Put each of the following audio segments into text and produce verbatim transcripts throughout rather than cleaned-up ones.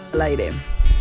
al aire.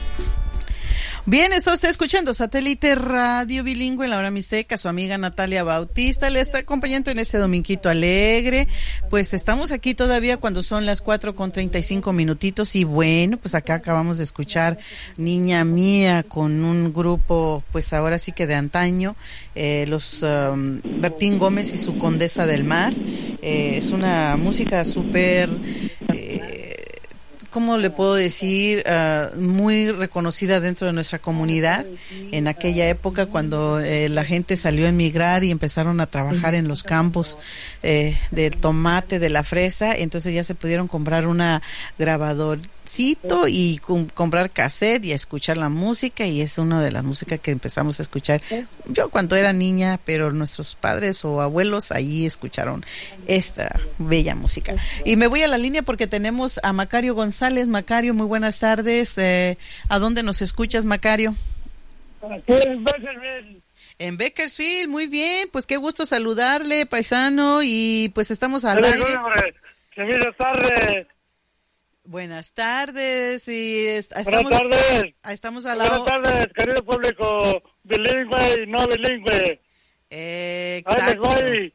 Bien, está usted escuchando Satélite Radio Bilingüe en la hora mixteca. Su amiga Natalia Bautista le está acompañando en este dominguito alegre. Pues estamos aquí todavía cuando son las cuatro con treinta y cinco minutitos. Y bueno, pues acá acabamos de escuchar Niña Mía con un grupo, pues ahora sí que de antaño, eh, los um, Bertín Gómez y su Condesa del Mar. Eh, es una música súper... Eh, ¿Cómo le puedo decir? Uh, muy reconocida dentro de nuestra comunidad en aquella época cuando eh, la gente salió a emigrar y empezaron a trabajar en los campos eh, del tomate, de la fresa. Entonces ya se pudieron comprar una grabadorcito y com- comprar cassette y a escuchar la música, y es una de las músicas que empezamos a escuchar yo cuando era niña, pero nuestros padres o abuelos ahí escucharon esta bella música. Y me voy a la línea porque tenemos a Macario González. Macario, muy buenas tardes. Eh, ¿A dónde nos escuchas, Macario? Aquí en Bakersfield. En Bakersfield, muy bien. Pues qué gusto saludarle, paisano, y pues estamos al Hola, aire. hombre. Buenas tardes. Buenas tardes. Y est- Buenas estamos, tardes. estamos al lado. Buenas tardes, querido público bilingüe y no bilingüe. Eh, Ahí les exacto. voy.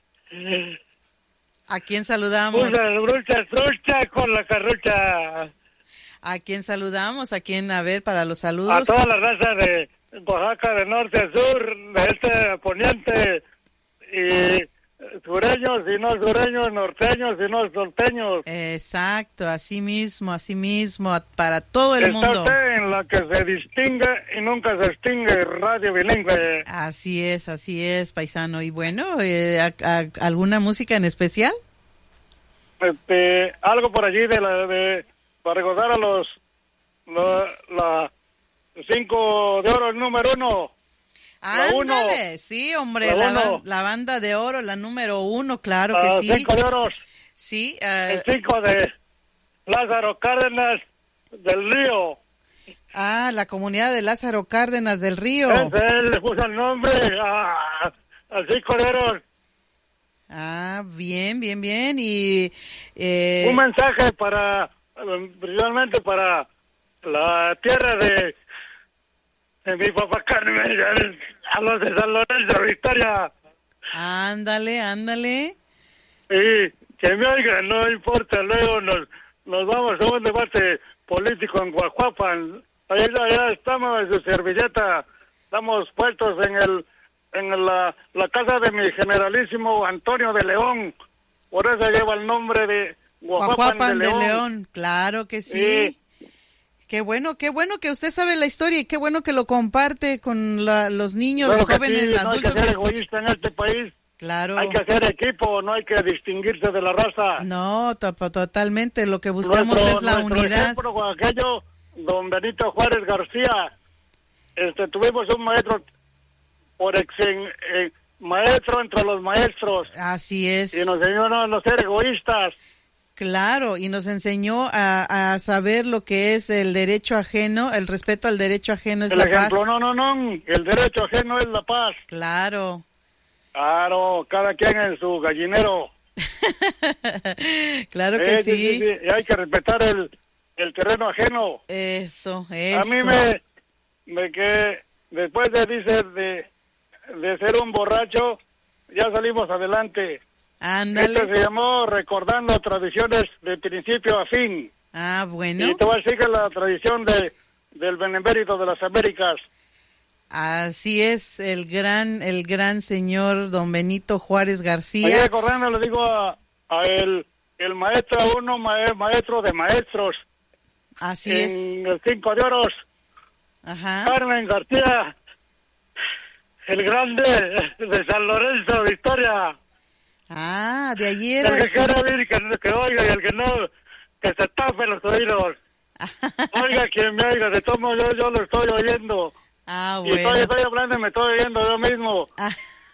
¿A quién saludamos? Puse brucha, trucha con la carrucha. ¿A quién saludamos? ¿A quién? A ver, para los A saludos. toda la raza de Oaxaca, de norte a sur, de este a poniente, y sureños y no sureños, norteños y no norteños. Exacto, así mismo, así mismo, a- para todo el Está mundo. usted en la que se distingue y nunca se extingue, Radio Bilingüe. Así es, así es, paisano. Y bueno, eh, a- a- ¿alguna música en especial? Este, algo por allí de la de para recordar a los la, la cinco de oro, el número uno. La uno. Ándale, sí, hombre, La la, uno. ban- la banda de oro, la número uno, claro que Ah, sí. cinco de oros. Sí, ah, El cinco de Lázaro Cárdenas del Río. ah, la comunidad de Lázaro Cárdenas del Río. Ese él le puso el nombre a, al cinco de oros. Ah, bien, bien, bien. Y eh, Un mensaje para, eh, principalmente para la tierra de, de mi papá Carmen, a los de San Lorenzo, Victoria. ándale, ándale. Y que me oigan, no importa, luego nos, nos vamos a un debate político en Guajuapan. Allá, allá estamos en su servilleta, estamos puestos en el en la, la casa de mi generalísimo Antonio de León, por eso lleva el nombre de Guajuapan, Guajuapan de de León. León, claro que sí. Qué bueno, qué bueno que usted sabe la historia y qué bueno que lo comparte con la, los niños, Claro los que jóvenes, sí, no hay adultos. que ser que escuchan. egoísta en este país, Claro. hay que hacer equipo, no hay que distinguirse de la raza. No, to- totalmente. Lo que buscamos Nuestro- es la nuestro unidad. ejemplo oaxaqueño, don Benito Juárez García. Este, tuvimos un maestro por ex, en- en- maestro entre los maestros, Así es. y nos enseñó a no ser egoístas. Claro, y nos enseñó a, a saber lo que es el derecho ajeno, el respeto al derecho ajeno es El la ejemplo, paz. no, no, no, el derecho ajeno es la paz. Claro. Claro, cada quien en su gallinero. Claro que Eh, sí. Y hay que respetar el, el terreno ajeno. Eso, eso. A mí me, me que después de, dice, de, de ser un borracho, ya salimos adelante. Ándale. Esto se llamó Recordando Tradiciones de Principio a Fin. Ah, bueno. Y te voy a decir que la tradición de, del Benemérito de las Américas. Así es, el gran, el gran señor don Benito Juárez Ahí García. recordando le digo a, a el, el maestro uno, ma- maestro de maestros. Así es. En el Cinco de Oros, Ajá. Carmen García, el grande de San Lorenzo, Victoria. Ah, de allí El era. que el- quiera oír, que, que oiga, y el que no, que se tape los oídos. Oiga, quien me oiga, de todo modo yo, yo lo estoy oyendo. Ah, Y bueno. estoy, estoy hablando y me estoy oyendo yo mismo. Ah.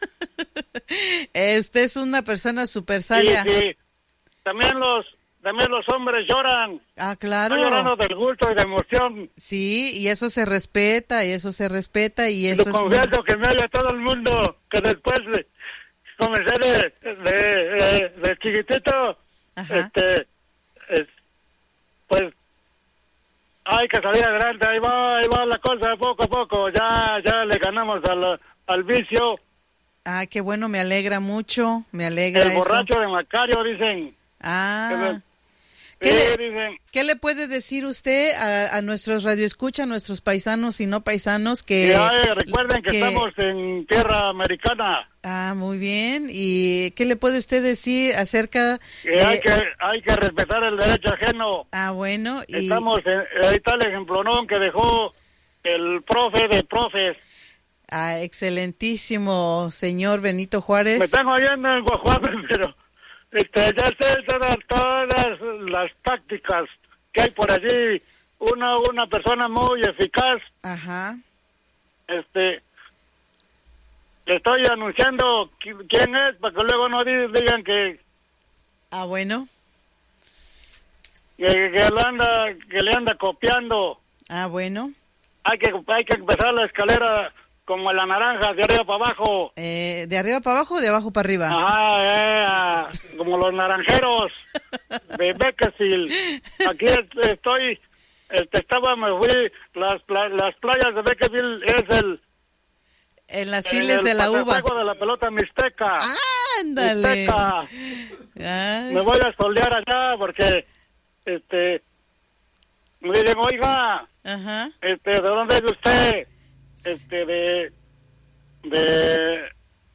Este es una persona súper Y, sabia. y también los también los hombres lloran. Ah, claro. Estoy llorando del gusto y de emoción. Sí, y eso se respeta, y eso se respeta, y Y eso lo es muy- confieso que me oye todo el mundo, que después de comencé de, de, de, de chiquitito, Ajá. este, es- pues hay hay que salir adelante, ahí va, ahí va la cosa, poco a poco, ya, ya le ganamos al, al vicio. Ah, qué bueno, me alegra mucho, me alegra El eso. borracho de Macario, dicen. Ah, ¿Qué, ¿qué, le, le, dicen? ¿qué le puede decir usted a, a nuestros radioescuchas, a nuestros paisanos y no paisanos que... que ay, recuerden que, que estamos en tierra americana. Ah, muy bien. ¿Y qué le puede usted decir acerca Que de... hay que hay que respetar el derecho ajeno. Ah, bueno. Y... Estamos en, ahí está el ejemplonón que dejó el profe de profes. Ah, excelentísimo, señor Benito Juárez. Me están oyendo en Guajuapan, pero este, ya sé todas, todas las tácticas que hay por allí. Una una persona muy eficaz. Ajá. Este, le estoy anunciando qui- quién es, para que luego no di- digan que, Ah, bueno. que, que le anda, que le anda copiando. Ah, bueno. Hay que, hay que empezar la escalera como la naranja, de arriba para abajo. Eh, ¿De arriba para abajo o de abajo para arriba? Ajá, eh, como los naranjeros de Bakersfield. Aquí es- estoy, este, estaba, me fui, las, pla- las playas de Bakersfield es el... En las el- files el de la uva. pasajuego de la pelota mixteca. ¡Ándale! Mixteca. Ay. Me voy a solear allá porque, este, me dicen, oiga, Ajá. este, ¿de dónde es usted? Este, de, de,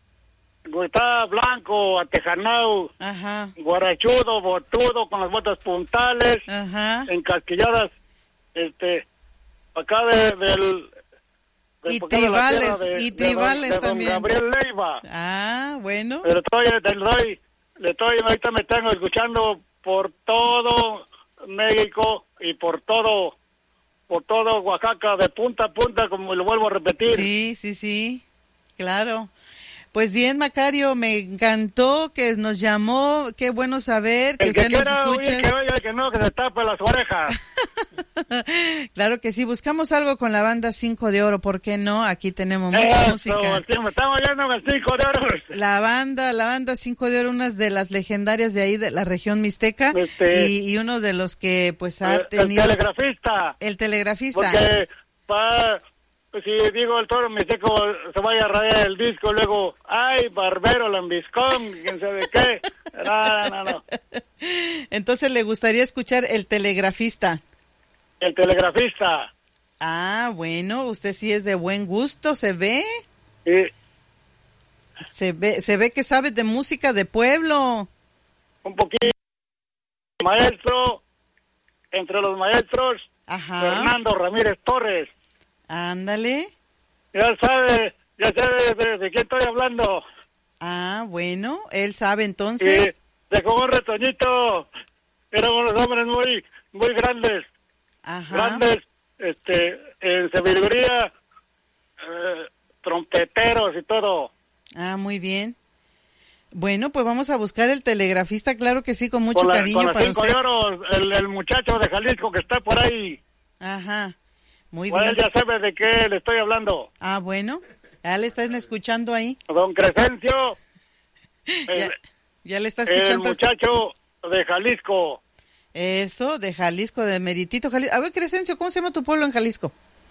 está blanco, atejanao, Ajá. guarachudo, botudo, con las botas puntales, Ajá. encasquilladas, este, acá de, del... de- Y acá de la tribales, tierra de- y de don- tribales de don también. Gabriel Leiva. Ah, bueno. Pero estoy, le estoy, le estoy, ahorita me tengo escuchando por todo México y por todo, por todo Oaxaca, de punta a punta, como lo vuelvo a repetir. Sí, sí, sí, claro. Pues bien, Macario, me encantó que nos llamó, qué bueno saber que El que usted nos quiera oír, escucha. que oiga, el que no, que se tape las orejas. Claro que sí, buscamos algo con la banda Cinco de Oro, ¿por qué no? Aquí tenemos mucha Eso, música. sí, me estamos oyendo con cinco de oro. La banda, la banda Cinco de Oro, una de las legendarias de ahí, de la región mixteca, Este, y, y uno de los que pues ha El, el tenido... telegrafista. El telegrafista. Porque pa, si digo el toro mixteco se vaya a rayar el disco, luego, ay, barbero, lambiscón, quién sabe qué. No, no, no. Entonces le gustaría escuchar el telegrafista. El telegrafista. Ah, bueno, usted sí es de buen gusto, se ve, Y se ve, se ve que sabe de música de pueblo. un poquito maestro, entre los maestros, Ajá. Fernando Ramírez Torres. Ándale. Ya sabe, ya sabe de, de quién estoy hablando. Ah, bueno, él sabe Y entonces. dejó un retoñito. Eran unos hombres muy, muy grandes, Ajá. grandes, este, en sabiduría, eh, trompeteros y todo. Ah, muy bien. Bueno, pues vamos a buscar el telegrafista, claro que sí, con mucho Con, la, cariño con las para cinco usted. de oro, el, el muchacho de Jalisco que está por ahí. Ajá. Muy Pues él bien. ya sabe de qué le estoy hablando. Ah, bueno. Ya le están escuchando ahí. Don Crescencio, Ya, el, ya le está el escuchando. muchacho de Jalisco. Eso, de Jalisco, de Meritito, Jalisco. A ver, Crescencio, ¿cómo se llama tu pueblo en Jalisco?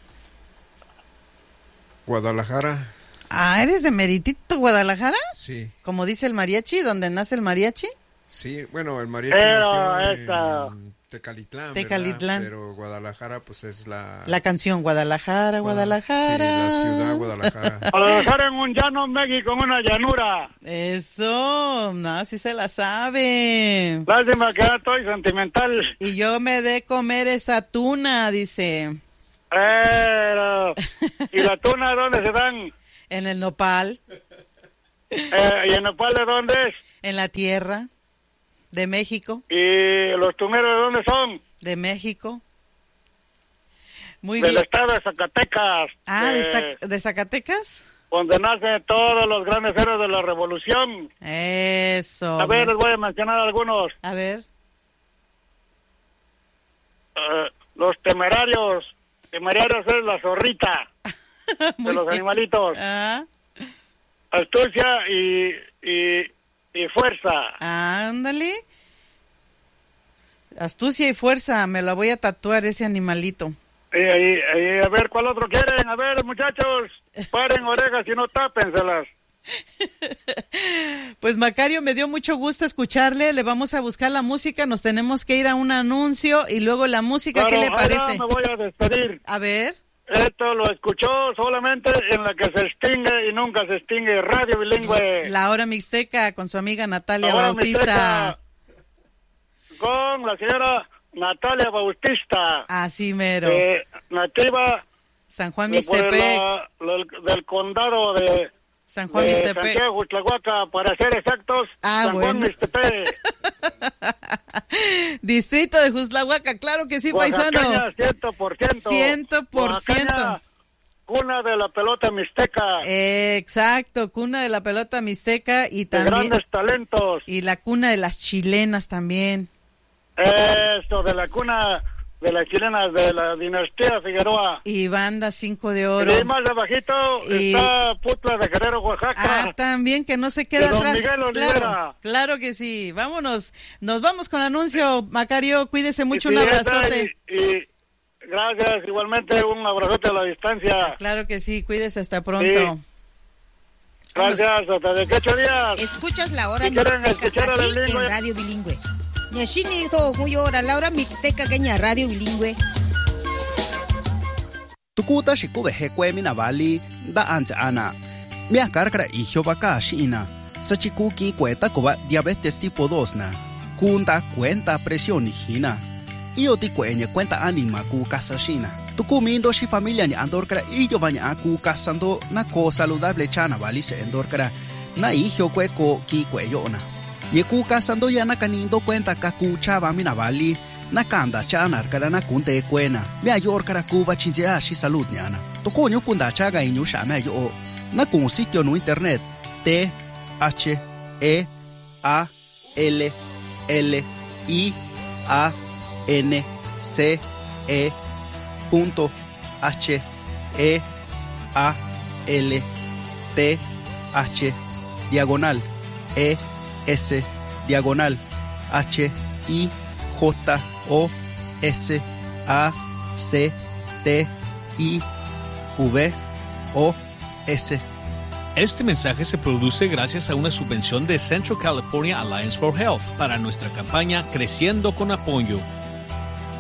Guadalajara. Ah, ¿eres de Meritito, Guadalajara? Sí, Como dice el mariachi, donde nace el mariachi. sí, bueno, el mariachi Pero nació esta- en Tecalitlán, Tecalitlán. ¿verdad? Pero Guadalajara, pues es la... La canción Guadalajara, Guadalajara. Sí, la ciudad Guadalajara. Guadalajara en un llano, México en una llanura. Eso, no, sí se la sabe. Lástima que ya estoy sentimental. Y yo me de comer esa tuna, dice, Pero, ¿y la tuna dónde se dan? en el nopal, Eh, ¿Y en Nopal de dónde es? en la tierra de México, ¿Y los tuneros de dónde son? de México. Muy Del bien. estado de Zacatecas. Ah, de- ¿de, Esta- de Zacatecas? donde nacen todos los grandes héroes de la revolución. Eso. A ver, les voy a mencionar algunos. A ver. Eh, los temerarios. Temerarios es la zorrita de Muy los bien. animalitos. Ah, Astucia y, y, y fuerza. ándale. Astucia y fuerza, me la voy a tatuar ese animalito. Y, y, y a ver cuál otro quieren. A ver, muchachos, paren orejas y no tápenselas. Pues Macario, me dio mucho gusto escucharle. Le vamos a buscar la música. Nos tenemos que ir a un anuncio y luego la música. Claro, ¿qué le parece? ahora me voy a despedir. A ver. Esto lo escuchó solamente en la que se extingue y nunca se extingue, Radio Bilingüe. La Hora Mixteca con su amiga Natalia La Hora Bautista. Mixteca con la señora Natalia Bautista. Así mero. Eh, nativa San Juan de por Mixtepec. la- la- del condado de, San Juan de Mixtepec. Santiago, Huitlahuaca, para ser exactos, Ah, San Juan bueno. Mixtepec. Distrito de Juzlahuaca, claro que sí, paisano. Oaxacaña, ciento por ciento. Ciento por ciento. Oaxacaña, cuna de la pelota mixteca. Eh, exacto, cuna de la pelota mixteca y de también grandes talentos. y la cuna de las chilenas también. Eso, de la cuna de las chilenas de la dinastía Figueroa. Y banda cinco de oro. Y más abajito Y- está Putla de Guerrero, Oaxaca. Ah, también que no se queda De don atrás. Miguel Olivera. Claro, claro que sí. Vámonos, nos vamos con el anuncio. Macario, cuídese mucho, Y un si esa, abrazote. Y, y gracias, igualmente un abrazote a la distancia. Claro que sí, cuídese hasta pronto. Gracias, hasta de que ocho días. Escuchas la hora Si quieren mixteca escuchar a la aquí bilingüe. en Radio Bilingüe. Ñashini to huyo hora la hora mixteca que ña Radio Bilingüe. Tukuta shikube hekwe mina vali da anza ana. Mia karkara ihyo baka shina. Sa chikuki kweta koba diabetes tipo dos na. Kunta cuenta presión hina. Iyo ti kwenye cuenta anima ku kasa shina. Tuku mindo shi familia ni andorkara iyo baña aku kasando na ko saludable chana vali se endorkara. Na ihyo kwe ko ki kweyo na. Yeku kasando ya na kanindo cuenta kaku chava mina vali. Nakanda chana kara na kunte kwena. Me ayor kara kuba chinzea shi salud nyana. Toko nyo kunda chaga inyo sha me ayo. Na kun sitio no internet T H E A L L I A N C E punto H E A L T H diagonal E S diagonal H I J O S A C T I V O S. Este mensaje se produce gracias a una subvención de Central California Alliance for Health para nuestra campaña Creciendo con Apoyo.